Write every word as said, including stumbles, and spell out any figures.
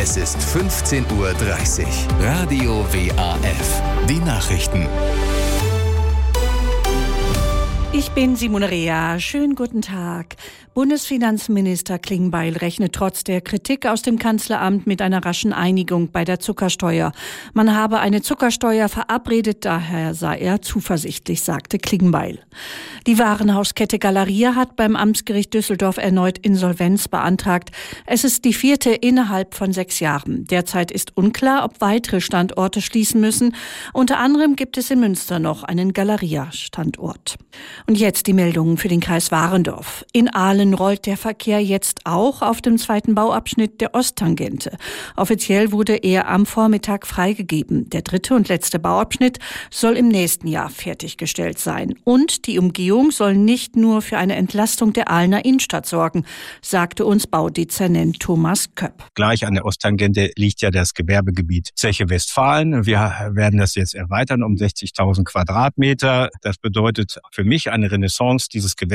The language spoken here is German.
Es ist fünfzehn Uhr dreißig. Radio W A F. Die Nachrichten. Ich bin Simone Rea. Schönen guten Tag. Bundesfinanzminister Klingbeil rechnet trotz der Kritik aus dem Kanzleramt mit einer raschen Einigung bei der Zuckersteuer. Man habe eine Zuckersteuer verabredet, daher sei er zuversichtlich, sagte Klingbeil. Die Warenhauskette Galeria hat beim Amtsgericht Düsseldorf erneut Insolvenz beantragt. Es ist die vierte innerhalb von sechs Jahren. Derzeit ist unklar, ob weitere Standorte schließen müssen. Unter anderem gibt es in Münster noch einen Galeria-Standort. Und jetzt die Meldungen für den Kreis Warendorf. In Ahlen rollt der Verkehr jetzt auch auf dem zweiten Bauabschnitt der Osttangente. Offiziell wurde er am Vormittag freigegeben. Der dritte und letzte Bauabschnitt soll im nächsten Jahr fertiggestellt sein. Und die Umgehung soll nicht nur für eine Entlastung der Ahlener Innenstadt sorgen, sagte uns Baudezernent Thomas Köpp. Gleich an der Osttangente liegt ja das Gewerbegebiet Zeche Westfalen. Wir werden das jetzt erweitern um sechzigtausend Quadratmeter. Das bedeutet für mich eine Renaissance dieses Gewerbegebiets.